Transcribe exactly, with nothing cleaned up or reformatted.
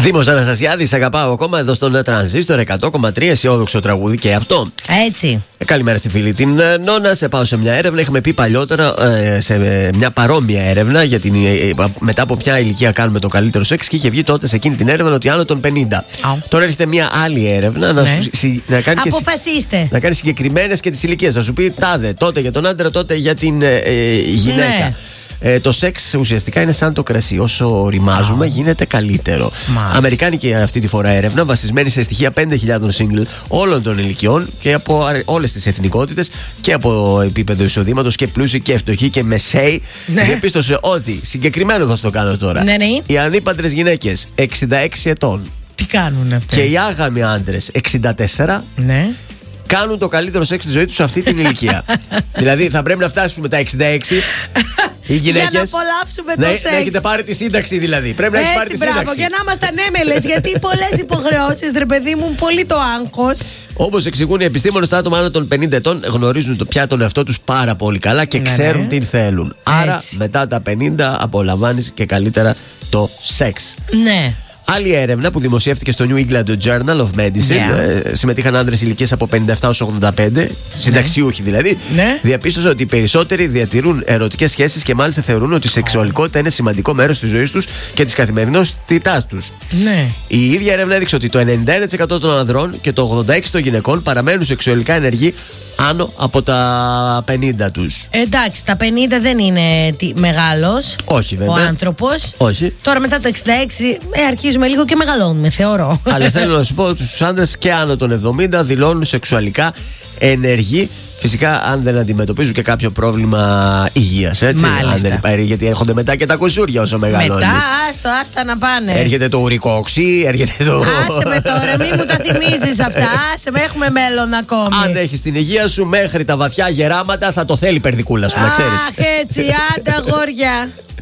Δήμος Αναστασιάδης, αγαπάω ακόμα εδώ στον Τρανζίστορ εκατό κόμμα τρία. Αισιόδοξο τραγούδι και αυτό. Έτσι. Ε, καλημέρα στη φίλη την ε, Νόνα. Σε πάω σε μια έρευνα. Είχαμε πει παλιότερα ε, σε ε, μια παρόμοια έρευνα για την, ε, μετά από ποια ηλικία κάνουμε το καλύτερο σεξ και είχε βγει τότε σε εκείνη την έρευνα ότι άνω των πενήντα. Oh. Τώρα έρχεται μια άλλη έρευνα να, ναι. σου, σι, να κάνει Αποφασίστε. Και, να κάνει συγκεκριμένες και τις ηλικίες. Να σου πει τάδε, τότε για τον άντρα, τότε για την ε, ε, γυναίκα. Ναι. Ε, το σεξ ουσιαστικά είναι σαν το κρασί. Όσο ρημάζουμε, oh. γίνεται καλύτερο. Μάλιστα. Αμερικάνικη αυτή τη φορά έρευνα, βασισμένη σε στοιχεία πέντε χιλιάδων single όλων των ηλικιών και από όλες τις εθνικότητες και από επίπεδο εισοδήματος και πλούσιοι και φτωχοί και μεσαίοι, ναι. διαπίστωσε ότι, συγκεκριμένο θα στο κάνω τώρα, ναι, ναι. οι ανήπαντρες γυναίκες εξήντα έξι ετών. Τι κάνουν αυτές? Και οι άγαμοι άντρες εξήντα τέσσερα. Ναι. Κάνουν το καλύτερο σεξ στη ζωή τους σε αυτή την ηλικία. Δηλαδή θα πρέπει να φτάσουμε τα εξήντα έξι. Οι γυναίκες, για να απολαύσουμε το να, σεξ. Να έχετε πάρει τη σύνταξη δηλαδή. Πρέπει να έχεις πάρει τη μπράβο, σύνταξη. Για να ήμασταν έμελες. Γιατί πολλές υποχρεώσεις, ρε παιδί μου, πολύ το άγχος. Όπως εξηγούν οι επιστήμονες, τα άτομα άνω των πενήντα ετών γνωρίζουν το πια τον εαυτό τους πάρα πολύ καλά και ναι, ξέρουν ναι. τι θέλουν. Άρα έτσι. Μετά τα πενήντα απολαμβάνεις και καλύτερα το σεξ. Ναι. Άλλη έρευνα που δημοσιεύτηκε στο New England Journal of Medicine, yeah. ε, συμμετείχαν άνδρες ηλικίας από πενήντα επτά έως ογδόντα πέντε, συνταξιούχοι δηλαδή, ναι. διαπίστωσαν ότι οι περισσότεροι διατηρούν ερωτικές σχέσεις και μάλιστα θεωρούν ότι η σεξουαλικότητα είναι σημαντικό μέρος της ζωής τους και της καθημερινότητάς τους. Ναι. Η ίδια έρευνα έδειξε ότι το ενενήντα ένα τοις εκατό των ανδρών και το ογδόντα έξι τοις εκατό των γυναικών παραμένουν σεξουαλικά ενεργοί άνω από τα πενήντα τους. Εντάξει, τα πενήντα δεν είναι τι, μεγάλος. Όχι, βέβαια. Ο άνθρωπος. Όχι. Τώρα μετά τα εξήντα έξι ε, αρχίζουμε λίγο και μεγαλώνουμε, θεωρώ. Αλλά θέλω να σου πω ότι στους άντρες και άνω των εβδομήντα δηλώνουν σεξουαλικά ενεργοί. Φυσικά, αν δεν αντιμετωπίζουν και κάποιο πρόβλημα υγείας, έτσι. Αν δεν, γιατί έρχονται μετά και τα κουσούρια όσο μεγαλώνεις. Μετά, άστο, άστα να πάνε. Έρχεται το ουρικό οξύ, έρχεται το. Άσε με τώρα, μην μου τα θυμίζεις αυτά. Άσε με, έχουμε μέλλον ακόμη. Αν έχεις την υγεία σου μέχρι τα βαθιά γεράματα, θα το θέλει η περδικούλα σου, να ξέρεις. Αχ, έτσι, άντα αγόρια.